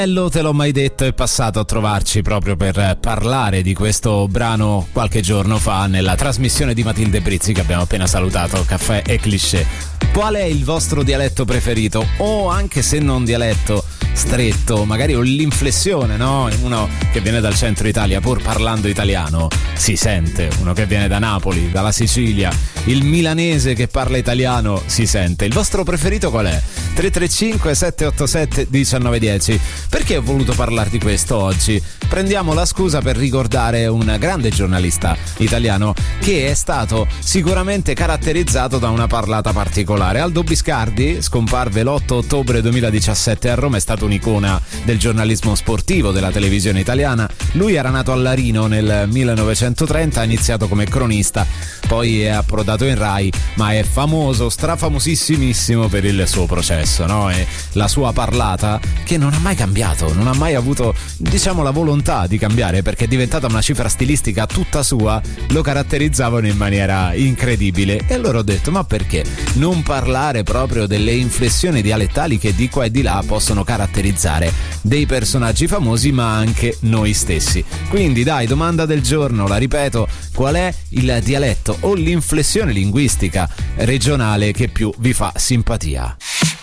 Te l'ho mai detto, è passato a trovarci proprio per parlare di questo brano qualche giorno fa nella trasmissione di Matilde Brizzi che abbiamo appena salutato, Caffè e Cliché. Qual è il vostro dialetto preferito? O anche se non dialetto stretto, magari l'inflessione, no? Uno che viene dal centro Italia pur parlando italiano si sente, uno che viene da Napoli, dalla Sicilia, il milanese che parla italiano si sente. Il vostro preferito qual è? 335 787 1910. Perché ho voluto parlare di questo oggi? Prendiamo la scusa per ricordare un grande giornalista italiano che è stato sicuramente caratterizzato da una parlata particolare. Aldo Biscardi scomparve l'8 ottobre 2017 a Roma, è stato un'icona del giornalismo sportivo della televisione italiana. Lui era nato a Larino nel 1930, ha iniziato come cronista, poi è approdato in Rai, ma è famoso, strafamosissimissimo per il suo processo, no? E la sua parlata che non ha mai cambiato, non ha mai avuto, diciamo, la volontà di cambiare, perché è diventata una cifra stilistica tutta sua, lo caratterizzavano in maniera incredibile. E allora ho detto, ma perché non parlare proprio delle inflessioni dialettali che di qua e di là possono caratterizzare dei personaggi famosi ma anche noi stessi. Quindi dai, domanda del giorno, la ripeto: qual è il dialetto o l'inflessione linguistica regionale che più vi fa simpatia?